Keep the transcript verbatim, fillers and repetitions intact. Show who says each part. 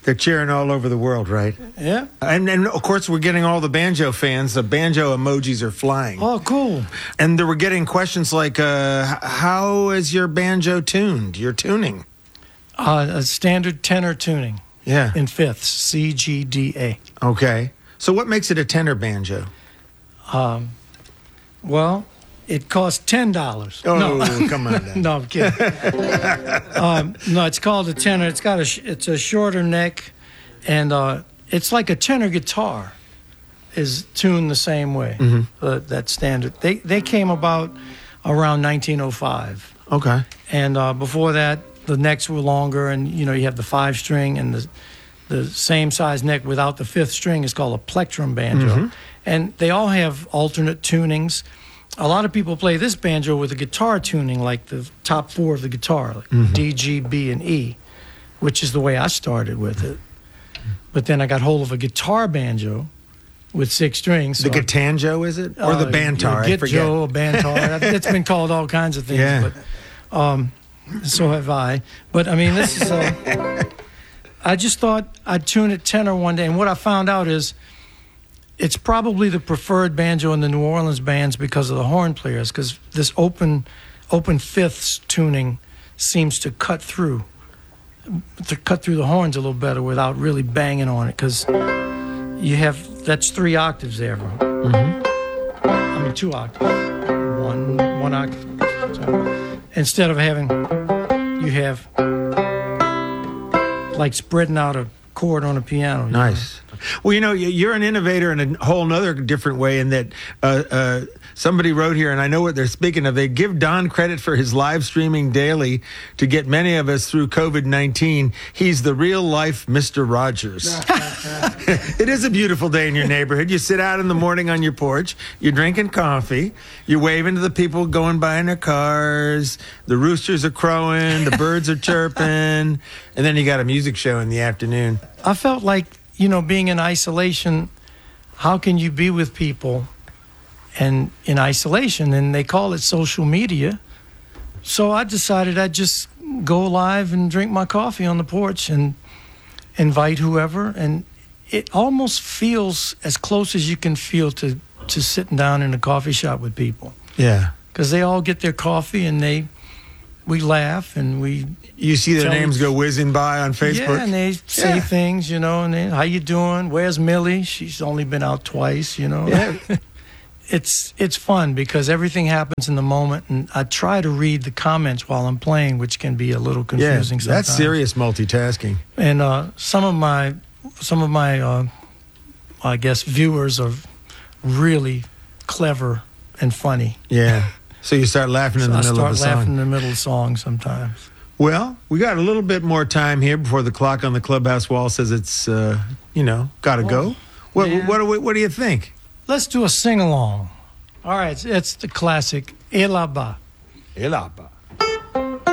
Speaker 1: They're cheering all over the world, right?
Speaker 2: Yeah.
Speaker 1: And, and of course, we're getting all the banjo fans. The banjo emojis are flying.
Speaker 2: Oh, cool.
Speaker 1: And they were getting questions like, uh, h- how is your banjo tuned? Your tuning.
Speaker 2: Uh, a standard tenor tuning
Speaker 1: Yeah.
Speaker 2: in fifths, C, G, D, A.
Speaker 1: Okay. So what makes it a tenor banjo?
Speaker 2: Um, well, it costs ten dollars.
Speaker 1: Oh,
Speaker 2: no.
Speaker 1: come on now.
Speaker 2: No, I'm kidding. um, no, it's called a tenor. It's got a sh- it's a shorter neck, and uh, it's like a tenor guitar is tuned the same way.
Speaker 1: Mm-hmm.
Speaker 2: Uh, that standard. They they came about around nineteen oh five,
Speaker 1: Okay.
Speaker 2: and uh, before that, the necks were longer, and you know you have the five string and the the same size neck without the fifth string is called a plectrum banjo,
Speaker 1: Mm-hmm.
Speaker 2: and they all have alternate tunings. A lot of people play this banjo with a guitar tuning, like the top four of the guitar, like
Speaker 1: Mm-hmm.
Speaker 2: D, G, B, and E, which is the way I started with it. But then I got hold of a guitar banjo with six strings.
Speaker 1: The
Speaker 2: so I-
Speaker 1: Gatanjo, is it? Or the
Speaker 2: uh,
Speaker 1: Bantar? I
Speaker 2: Git
Speaker 1: forget.
Speaker 2: Joe, a Bantar. It's been called all kinds of things,
Speaker 1: Yeah.
Speaker 2: but um, so have I. But I mean, this is. Uh, I just thought I'd tune it tenor one day, and what I found out is it's probably the preferred banjo in the New Orleans bands because of the horn players, because this open, open fifths tuning seems to cut through, to cut through the horns a little better without really banging on it, because you have that's three octaves there.
Speaker 1: Mm-hmm.
Speaker 2: I mean, two octaves, one one octave. So instead of having, you have like spreading out a chord on a piano. you know?
Speaker 1: Nice. Well, you know, y- you're an innovator in a whole nother different way in that uh, uh, somebody wrote here, and I know what they're speaking of. They give Don credit for his live streaming daily to get many of us through COVID nineteen. He's the real life Mister Rogers. It is a beautiful day in your neighborhood. You sit out in the morning on your porch, you're drinking coffee, you're waving to the people going by in their cars, the roosters are crowing, the birds are chirping, and then you got a music show in the afternoon.
Speaker 2: I felt like, you know, being in isolation, how can you be with people and in isolation? And they call it social media. So I decided I'd just go live and drink my coffee on the porch and invite whoever. And it almost feels as close as you can feel to, to sitting down in a coffee shop with people.
Speaker 1: Yeah.
Speaker 2: Because they all get their coffee and they we laugh and we
Speaker 1: You see their
Speaker 2: Tell
Speaker 1: names
Speaker 2: me-
Speaker 1: go whizzing by on Facebook?
Speaker 2: Yeah, and they say
Speaker 1: Yeah.
Speaker 2: things, you know, and they, how you doing? Where's Millie? She's only been out twice, you know.
Speaker 1: Yeah.
Speaker 2: It's it's fun because everything happens in the moment, and I try to read the comments while I'm playing, which can be a little
Speaker 1: Yeah,
Speaker 2: confusing sometimes.
Speaker 1: that's serious multitasking.
Speaker 2: And uh, some of my some of my uh, I guess viewers are really clever and funny.
Speaker 1: Yeah. So you start laughing in
Speaker 2: So
Speaker 1: the
Speaker 2: I
Speaker 1: middle
Speaker 2: start
Speaker 1: of the
Speaker 2: laughing
Speaker 1: song.
Speaker 2: in the middle of the song sometimes.
Speaker 1: Well, we got a little bit more time here before the clock on the clubhouse wall says it's, uh, you know, got to go. What,
Speaker 2: yeah.
Speaker 1: what, do we, what do you think?
Speaker 2: Let's do a sing along. All right, it's, it's the classic Elaba.
Speaker 1: Elaba.